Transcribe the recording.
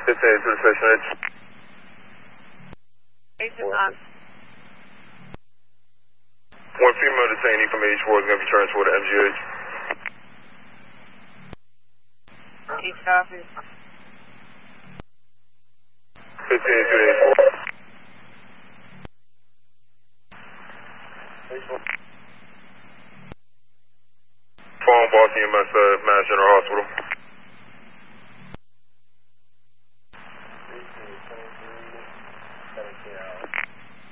15 to the section H. Agent on. One female detainee from H4 is going to be transferred to MGH. Each copy. 15 to H4. Phone Boston EMS, Mass General Hospital.